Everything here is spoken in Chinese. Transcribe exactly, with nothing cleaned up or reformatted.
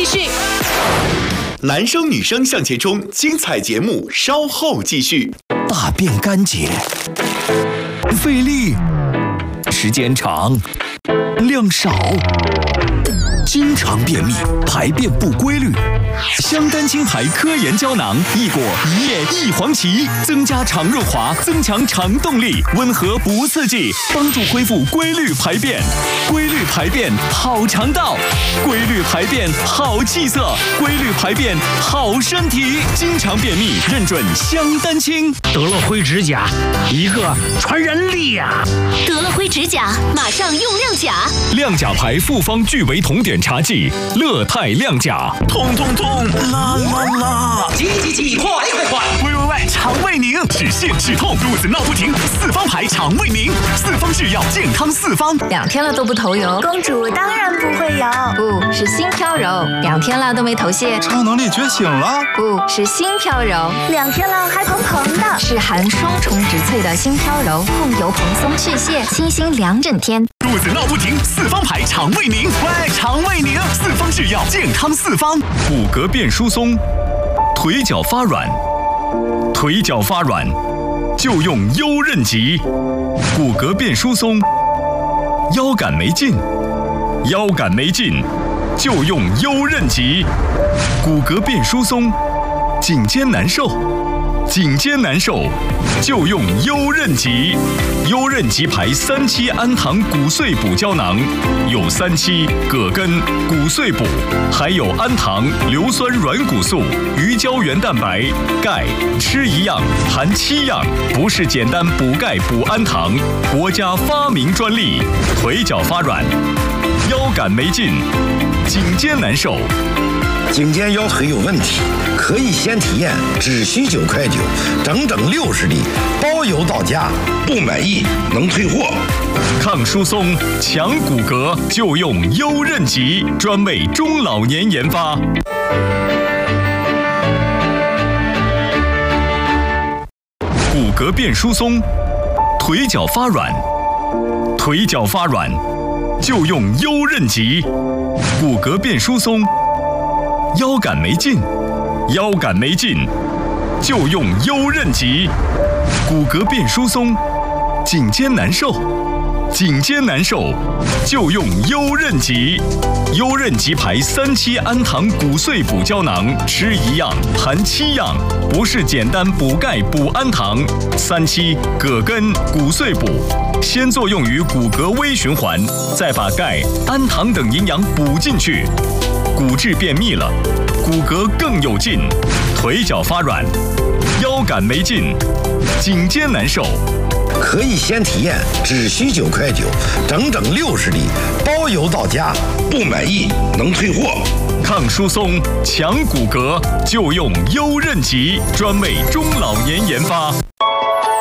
继续。 男生女生向前冲，精彩节目稍后继续。 大便干结，费力，时间长，量少，经常便秘，排便不规律。香丹清排科研胶囊，益果一叶一黄芪，增加肠润滑，增强肠动力，温和不刺激，帮助恢复规律排便。规律排便好肠道，规律排便好气色，规律排便好身体。经常便秘，认准香丹清。 得了灰指甲，一个传染力呀！ 得了灰指甲，马上用亮甲。 亮甲牌复方聚维酮碘茶剂，乐泰亮甲。 痛痛痛，啦啦啦！ 急急急，快快快！ 喂喂喂，肠胃宁，止泻止痛，肚子闹不停，四方牌肠胃宁，四方制药，健康四方。 两天了都不头油， 公主当然不会油， 不是心飘柔。两天了都没头屑， 超能力觉醒了， 不是心飘柔。 两天了还蓬蓬的， 是含双重植萃的心飘柔，控油蓬松去屑，清新两整天。 肚子闹不停，四方牌肠胃宁，喂，肠胃宁，四方制药，健康四方。 骨骼变疏松，腿脚发软，腿脚发软就用优韧极。骨骼变疏松，腰杆没劲，腰杆没劲就用优韧极。骨骼变疏松，颈肩难受，颈肩难受就用优韧极。优韧极牌三七氨糖骨碎补胶囊，有三七、葛根、骨碎补，还有氨糖、硫酸软骨素、鱼胶原蛋白、钙，吃一样含七样，不是简单补钙补氨糖，国家发明专利。腿脚发软，腰杆没劲，颈肩难受。 颈肩腰腿有问题，可以先体验，只需九块九，整整六十粒，包邮到家，不满意能退货。 抗疏松、强骨骼就用优韧极，专为中老年研发。骨骼变疏松，腿脚发软，腿脚发软就用优韧极。骨骼变疏松，腰杆没劲，腰杆没劲就用优韧极。骨骼变疏松，颈肩难受，颈肩难受就用优韧极。优韧极牌三七氨糖骨碎补胶囊，吃一样含七样，不是简单补钙补氨糖。三七、葛根、骨碎补，先作用于骨骼微循环，再把钙、氨糖等营养补进去。骨质便秘了，骨骼更有劲，腿脚发软，腰杆没劲，颈肩难受。 可以先体验，只需九块九，整整六十粒，包邮到家，不满意能退货。 抗疏松、强骨骼就用优韧极，专为中老年研发。